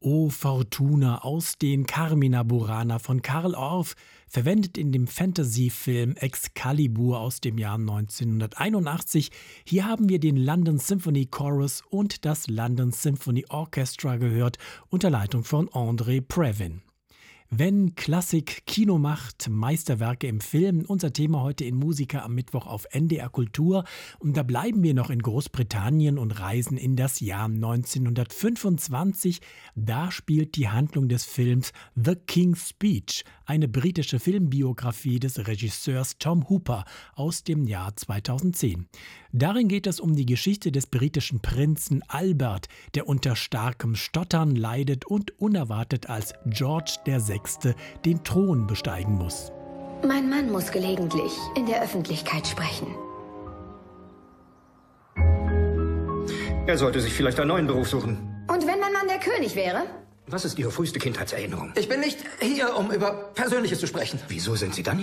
O Fortuna aus den Carmina Burana von Carl Orff, verwendet in dem Fantasy-Film Excalibur aus dem Jahr 1981. Hier haben wir den London Symphony Chorus und das London Symphony Orchestra gehört, unter Leitung von André Previn. Wenn Klassik Kino macht, Meisterwerke im Film, unser Thema heute in Musica am Mittwoch auf NDR Kultur. Und da bleiben wir noch in Großbritannien und reisen in das Jahr 1925. Da spielt die Handlung des Films The King's Speech, eine britische Filmbiografie des Regisseurs Tom Hooper aus dem Jahr 2010. Darin geht es um die Geschichte des britischen Prinzen Albert, der unter starkem Stottern leidet und unerwartet als George VI. Den Thron besteigen muss. Mein Mann muss gelegentlich in der Öffentlichkeit sprechen. Er sollte sich vielleicht einen neuen Beruf suchen. Und wenn mein Mann der König wäre? Was ist Ihre früheste Kindheitserinnerung? Ich bin nicht hier, um über Persönliches zu sprechen. Wieso sind Sie dann hier?